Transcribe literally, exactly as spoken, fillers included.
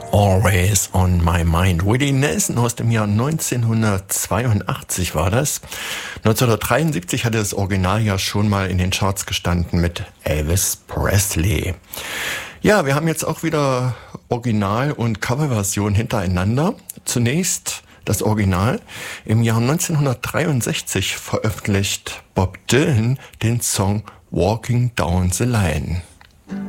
Always on my mind. Willie Nelson aus dem Jahr neunzehnhundertzweiundachtzig war das. neunzehnhundertdreiundsiebzig hatte das Original ja schon mal in den Charts gestanden mit Elvis Presley. Ja, wir haben jetzt auch wieder Original- und Coverversion hintereinander. Zunächst das Original. Im Jahr neunzehnhundertdreiundsechzig veröffentlicht Bob Dylan den Song Walking Down the Line.